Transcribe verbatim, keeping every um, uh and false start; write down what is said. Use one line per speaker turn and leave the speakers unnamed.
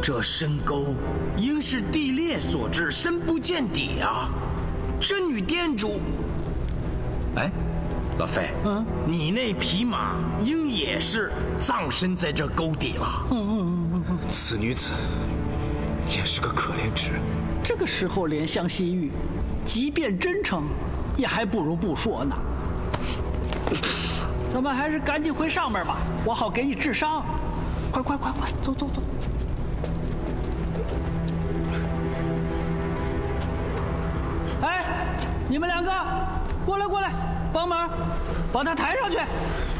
这深沟应是地裂所致，深不见底啊！这女店主，哎，老费，嗯，你那匹马应也是葬身在这沟底了。嗯嗯
嗯嗯，此女子也是个可怜之人。
这个时候怜香惜玉，即便真诚，也还不如不说呢。咱们还是赶紧回上面吧，我好给你治伤。快快快快，走走走。哎，你们两个过来过来，帮忙把他抬上去。